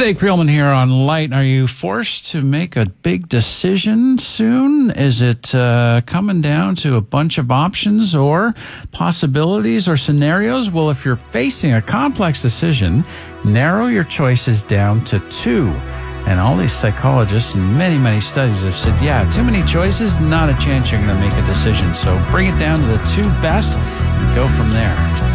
Dave Creelman here on Light. Are you forced to make a big decision soon? Is it coming down to a bunch of options or possibilities or scenarios? Well, if you're facing a complex decision, narrow your choices down to two. And all these psychologists and many, many studies have said, yeah, too many choices, not a chance you're going to make a decision. So bring it down to the two best and go from there.